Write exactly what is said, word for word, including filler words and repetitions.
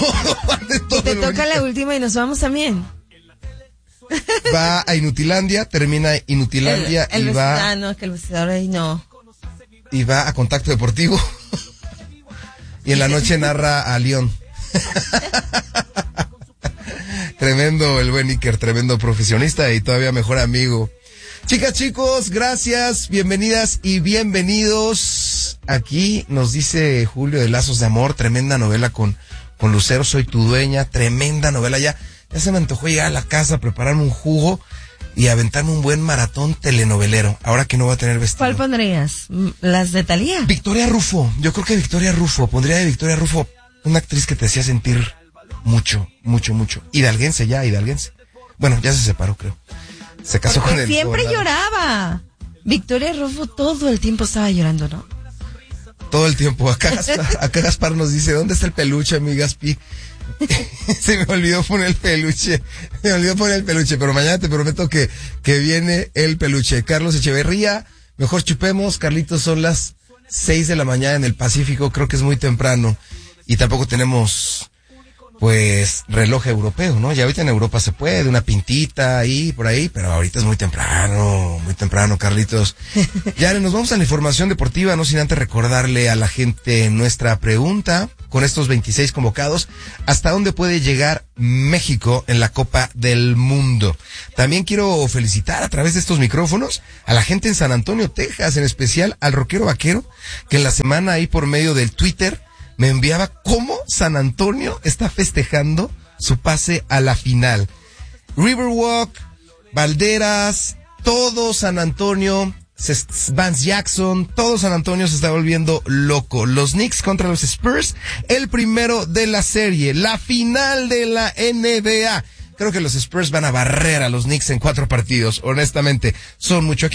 van de todo. Y te toca la última y nos vamos también. Va a Inutilandia, termina Inutilandia el, el y va... Ah, no, es que el vestidor ahí no. Y va a Contacto Deportivo. Y en la noche narra a León. Tremendo el buen Iker, tremendo profesionista y todavía mejor amigo. Chicas, chicos, gracias, bienvenidas y bienvenidos. Aquí nos dice Julio de Lazos de Amor, tremenda novela con, con Lucero, Soy tu dueña, tremenda novela. Ya, ya se me antojó llegar a la casa, prepararme un jugo y aventarme un buen maratón telenovelero, ahora que no voy a tener vestido. ¿Cuál pondrías? ¿Las de Thalía? Victoria Rufo, yo creo que Victoria Rufo, pondría de Victoria Rufo, una actriz que te hacía sentir mucho, mucho, mucho. Hidalguense ya, hidalguense. Bueno, ya se separó, creo. Se casó Porque con él. Siempre lloraba. Victoria Rufo todo el tiempo estaba llorando, ¿no? Todo el tiempo. Acá Gaspar, acá Gaspar nos dice, ¿dónde está el peluche, mi Gaspi? Se me olvidó poner el peluche. Me olvidó poner el peluche, pero mañana te prometo que, que viene el peluche. Carlos Echeverría, mejor chupemos. Carlitos, son las seis de la mañana en el Pacífico. Creo que es muy temprano. Y tampoco tenemos, pues, reloj europeo, ¿no? Ya ahorita en Europa se puede, una pintita ahí, por ahí, pero ahorita es muy temprano, muy temprano, Carlitos. Ya nos vamos a la información deportiva, no sin antes recordarle a la gente nuestra pregunta, con estos veintiséis convocados, ¿hasta dónde puede llegar México en la Copa del Mundo? También quiero felicitar a través de estos micrófonos a la gente en San Antonio, Texas, en especial al rockero vaquero, que en la semana ahí por medio del Twitter me enviaba cómo San Antonio está festejando su pase a la final. Riverwalk, Valderas, todo San Antonio, Vance Jackson, todo San Antonio se está volviendo loco. Los Knicks contra los Spurs, el primero de la serie, la final de la N B A. Creo que los Spurs van a barrer a los Knicks en cuatro partidos. Honestamente, son mucho aquí.